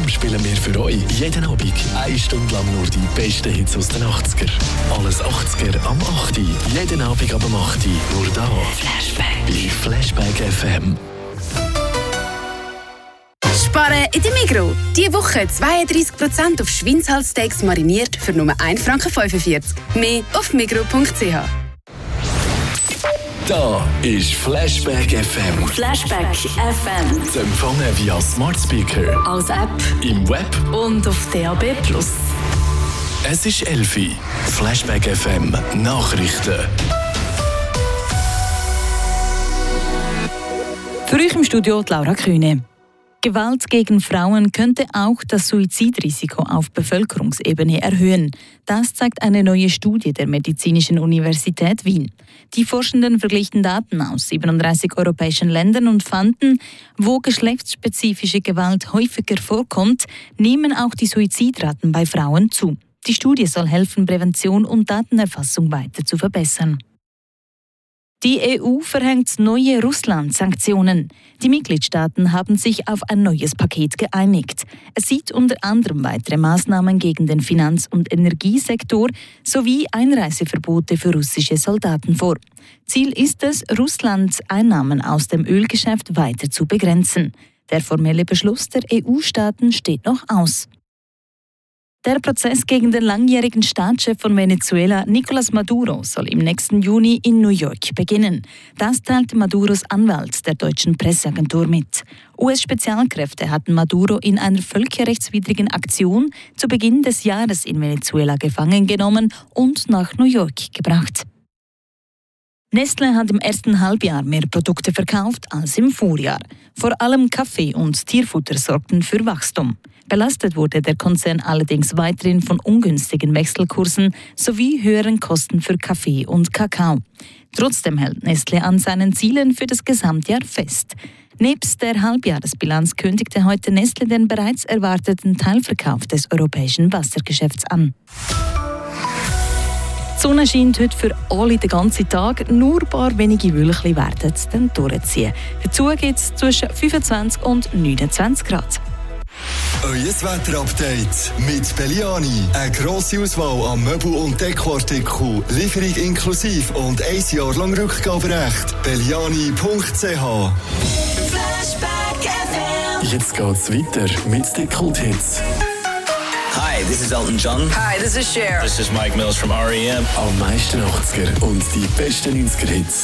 spielen wir für euch jeden Abend 1 Stunde lang nur die besten Hits aus den 80er. Alles 80er am 8. Jeden Abend ab 8. Nur da. Bei Flashback FM. Sparen in der Migros. Diese Woche 32% auf Schweinshalssteaks mariniert für nur 1,45 Franken. Mehr auf migros.ch. Da ist Flashback FM. Flashback FM. Zu empfangen via Smart Speaker, Als App im Web und auf DAB+. Es ist 11 Uhr. Flashback FM Nachrichten. Für euch im Studio die Laura Kühne. Gewalt gegen Frauen könnte auch das Suizidrisiko auf Bevölkerungsebene erhöhen. Das zeigt eine neue Studie der Medizinischen Universität Wien. Die Forschenden verglichen Daten aus 37 europäischen Ländern und fanden, wo geschlechtsspezifische Gewalt häufiger vorkommt, nehmen auch die Suizidraten bei Frauen zu. Die Studie soll helfen, Prävention und Datenerfassung weiter zu verbessern. Die EU verhängt neue Russland-Sanktionen. Die Mitgliedstaaten haben sich auf ein neues Paket geeinigt. Es sieht unter anderem weitere Maßnahmen gegen den Finanz- und Energiesektor sowie Einreiseverbote für russische Soldaten vor. Ziel ist es, Russlands Einnahmen aus dem Ölgeschäft weiter zu begrenzen. Der formelle Beschluss der EU-Staaten steht noch aus. Der Prozess gegen den langjährigen Staatschef von Venezuela, Nicolás Maduro, soll im nächsten Juni in New York beginnen. Das teilte Maduros Anwalt der deutschen Presseagentur mit. US-Spezialkräfte hatten Maduro in einer völkerrechtswidrigen Aktion zu Beginn des Jahres in Venezuela gefangen genommen und nach New York gebracht. Nestlé hat im ersten Halbjahr mehr Produkte verkauft als im Vorjahr. Vor allem Kaffee und Tierfutter sorgten für Wachstum. Belastet wurde der Konzern allerdings weiterhin von ungünstigen Wechselkursen sowie höheren Kosten für Kaffee und Kakao. Trotzdem hält Nestlé an seinen Zielen für das Gesamtjahr fest. Nebst der Halbjahresbilanz kündigte heute Nestlé den bereits erwarteten Teilverkauf des europäischen Wassergeschäfts an. Die Sonne scheint heute für alle den ganzen Tag, nur ein paar wenige Wölkchen werden dann durchziehen. Dazu gibt es zwischen 25 und 29 Grad. Euer Wetterupdate mit Belliani. Eine grosse Auswahl an Möbel- und Dekoartikeln, Lieferung inklusive und 1 Jahr lang Rückgaberecht. Belliani.ch. Flashback FM. Jetzt geht's weiter mit den Kulthits. Hi, this is Elton John. Hi, this is Cher. This is Mike Mills from R.E.M. Am meisten 80er und die besten 90er Hits.